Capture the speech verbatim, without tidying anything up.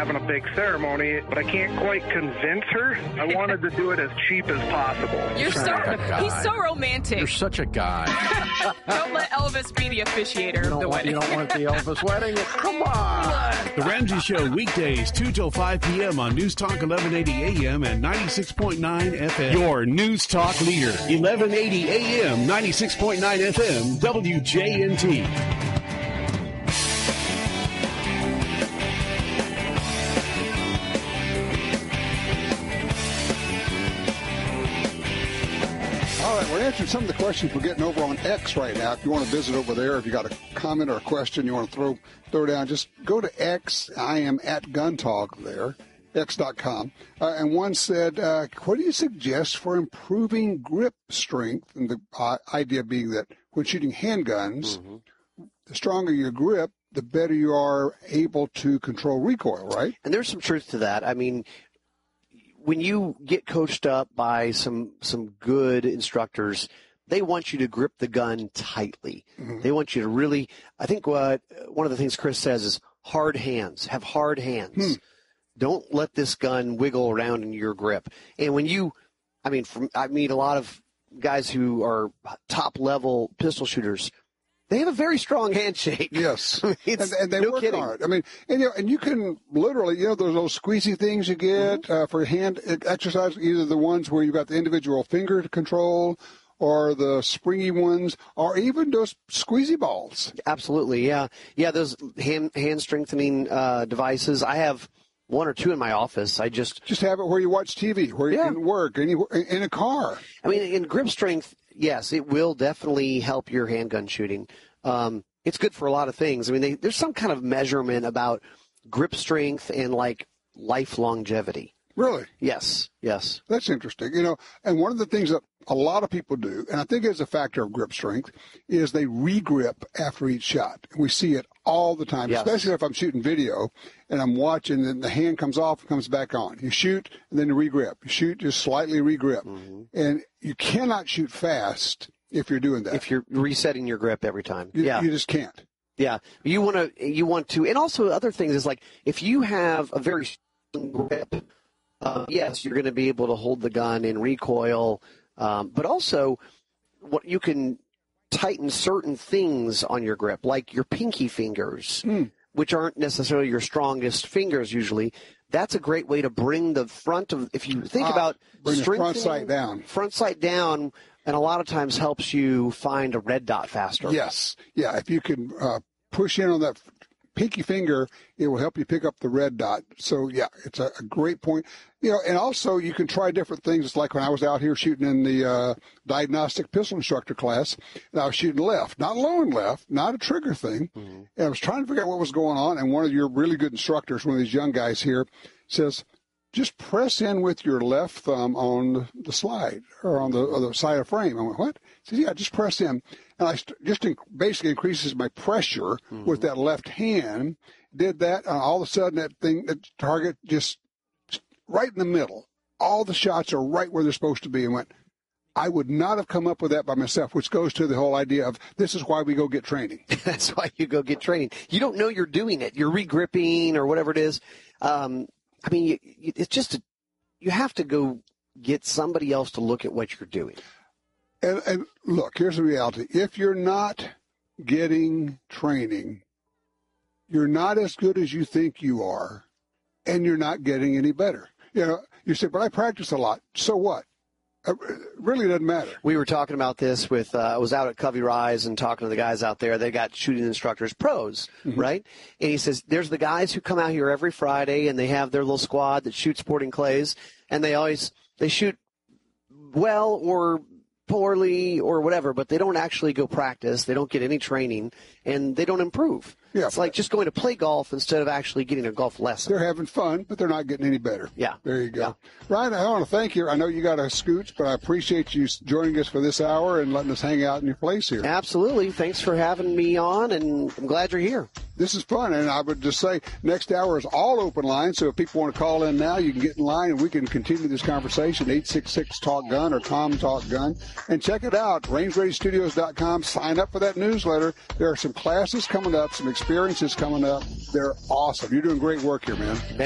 having a big ceremony, but I can't quite convince her. I wanted to do it as cheap as possible. You're so, like he's so romantic. You're such a guy. Don't let Elvis be the officiator of the want, wedding. You don't want the Elvis wedding? Come on. The Ramsey Show, weekdays, two till five p.m. on News Talk eleven eighty A M and ninety-six point nine F M. Your News Talk leader, eleven eighty A M, ninety-six point nine F M, W J N T. All right, we're answering some of the questions we're getting over on X right now. If you want to visit over there, if you got a comment or a question you want to throw throw down, just go to X. I am at Gun Talk there, x dot com. Uh, and one said, uh, what do you suggest for improving grip strength? And the uh, idea being that when shooting handguns, mm-hmm. the stronger your grip, the better you are able to control recoil, right? And there's some truth to that. I mean, when you get coached up by some some good instructors, they want you to grip the gun tightly. Mm-hmm. They want you to really, I think what one of the things Chris says is hard hands. Have hard hands. Hmm. Don't let this gun wiggle around in your grip. And when you, I mean, from, I meet a lot of guys who are top-level pistol shooters. They have a very strong handshake. Yes, I mean, and, and they no work kidding. hard. I mean, and you know, and you can literally, you know, those those squeezy things you get Mm-hmm. uh, for hand exercise. Either the ones where you've got the individual finger to control, or the springy ones, or even those squeezy balls. Absolutely, yeah, yeah. Those hand hand strengthening uh, devices. I have one or two in my office. I just just have it where you watch T V, where you yeah. can work, anywhere in a car. I mean, in grip strength, yes, it will definitely help your handgun shooting. Um, it's good for a lot of things. I mean, they, there's some kind of measurement about grip strength and, like, life longevity. Really? Yes, yes. That's interesting. You know, and one of the things that a lot of people do, and I think it's a factor of grip strength, is they re-grip after each shot. We see it all the time, yes. especially if I'm shooting video and I'm watching and the hand comes off and comes back on. You shoot and then you re-grip. You shoot, just slightly re-grip. Mm-hmm. And you cannot shoot fast if you're doing that. If you're resetting your grip every time. You, yeah. you just can't. Yeah. You want to, you want to, and also other things is like, if you have a very strong grip, uh, yes, you're going to be able to hold the gun in recoil, um, but also what you can tighten certain things on your grip, like your pinky fingers, mm. which aren't necessarily your strongest fingers usually. That's a great way to bring the front of, if you think uh, about bring the front sight down. Front sight down, and a lot of times helps you find a red dot faster. Yes. Yeah, if you can uh, push in on that pinky finger, it will help you pick up the red dot. So, yeah, it's a, a great point. You know, and also you can try different things. It's like when I was out here shooting in the uh, diagnostic pistol instructor class, and I was shooting left, not low and left, not a trigger thing. Mm-hmm. And I was trying to figure out what was going on, and one of your really good instructors, one of these young guys here, says, just press in with your left thumb on the slide or on the, on the side of the frame. I went, what? He said, yeah, just press in. And I st- just in- basically increases my pressure mm-hmm. with that left hand. Did that, and all of a sudden that thing, that target just right in the middle. All the shots are right where they're supposed to be. And went, I would not have come up with that by myself, which goes to the whole idea of this is why we go get training. That's why you go get training. You don't know you're doing it. You're re-gripping or whatever it is. Um, I mean, you, you, it's just a, you have to go get somebody else to look at what you're doing. And, and look, here's the reality. If you're not getting training, you're not as good as you think you are, and you're not getting any better. You know, you say, but I practice a lot. So what? It really doesn't matter. We were talking about this with, uh, I was out at Covey Rise and talking to the guys out there. They got shooting instructors, pros, mm-hmm. right? And he says, there's the guys who come out here every Friday and they have their little squad that shoots sporting clays, and they always, they shoot well or poorly or whatever, but they don't actually go practice. They don't get any training, and they don't improve. Yeah, it's like just going to play golf instead of actually getting a golf lesson. They're having fun, but they're not getting any better. Yeah. There you go. Yeah. Ryan, I want to thank you. I know you got a scooch, but I appreciate you joining us for this hour and letting us hang out in your place here. Absolutely. Thanks for having me on, and I'm glad you're here. This is fun, and I would just say next hour is all open line, so if people want to call in now, you can get in line, and we can continue this conversation, eight six six talk gun or Tom Talk Gun. And check it out, range ready studios dot com. Sign up for that newsletter. There are some classes coming up, some experiences coming up. They're awesome. You're doing great work here, man.